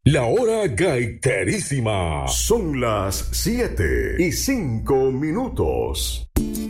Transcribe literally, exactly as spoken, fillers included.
La hora gaiterísima. Son las siete y cinco minutos.